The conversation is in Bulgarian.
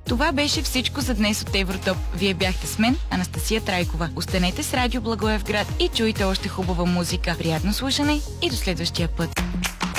Това беше всичко за днес от Евротоп. Вие бяхте с мен, Анастасия Трайкова. Останете с Радио Благоевград и чуйте още хубава музика. Приятно слушане и до следващия път.